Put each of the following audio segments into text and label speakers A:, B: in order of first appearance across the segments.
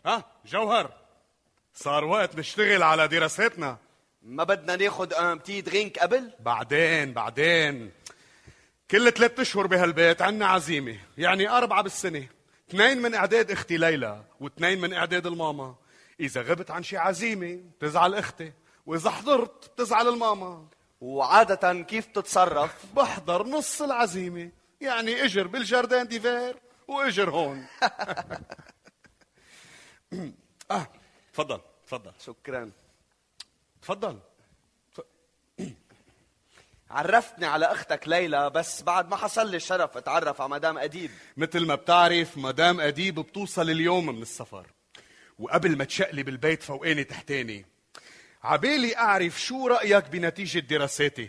A: ها جوهر، صار وقت نشتغل على دراستنا.
B: ما بدنا ناخد بتي درينك قبل؟
A: بعدين كل 3 أشهر بهالبيت عنا عزيمة، يعني 4 بالسنة، 2 من إعداد أختي ليلى و2 من إعداد الماما. إذا غبت عن شي عزيمة بتزعل أختي، وإذا حضرت بتزعل الماما.
B: وعادة كيف تتصرف؟
A: بحضر نص العزيمة، يعني اجر بالجاردان ديفير واجر هون. تفضل.
B: شكرا.
A: تفضل.
B: عرفتني على اختك ليلى، بس بعد ما حصل لي الشرف اتعرف على مدام اديب.
A: مثل ما بتعرف مدام اديب بتوصل اليوم من السفر، وقبل ما تشقلب البيت فوقاني تحتاني. عبالي اعرف شو رايك بنتيجه دراساتي.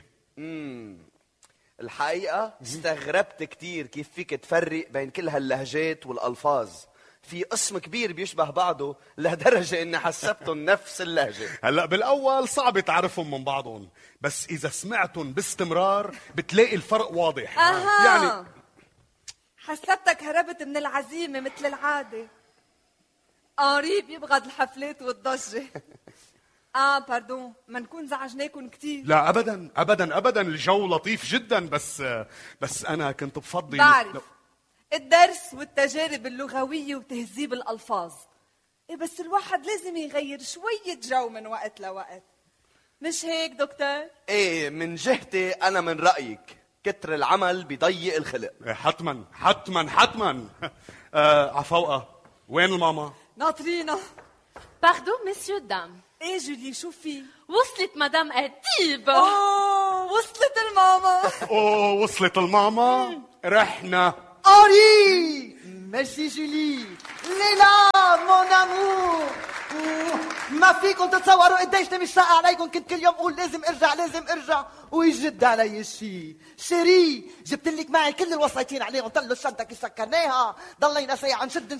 B: الحقيقه استغربت كتير كيف فيك تفرق بين كل هاللهجات والالفاظ. في قسم كبير بيشبه بعضه لدرجة إني حسبتهم نفس اللهجة.
A: هلأ بالأول صعب تعرفهم من بعضهم، بس إذا سمعتهم باستمرار بتلاقي الفرق واضح. يعني
C: حسبتك هربت من العزيمة مثل العادة. قريب بيبغض الحفلات والضجة. باردون، ما نكون زعجناكم كتير.
A: لا أبدا الجو لطيف جدا، بس أنا كنت بفضل
C: بعرف الدرس والتجارب اللغوية وتهذيب الألفاظ. بس الواحد لازم يغير شوية جو من وقت لوقت، مش هيك دكتور؟
B: ايه، من جهتي أنا من رأيك كتر العمل بيضيق الخلق.
A: حتما. عفوقة، وين الماما؟
C: ناطرينا.
D: باردون مسيو دام.
C: ايه جولي، شو في؟
D: وصلت مدام أديب.
C: وصلت الماما.
A: وصلت الماما. رحنا.
E: أوري ميرسي جولي. ليلى مون امور، ما فيكم تتصوروا قديش مشتاقة عليكم. كنت كل يوم اقول لازم ارجع ويجد علي الشيء. شيري، جبت لك معي كل الوصيتين عليهم. طلوا الشنطة كي سكرناها، ضلينا ساعة نشد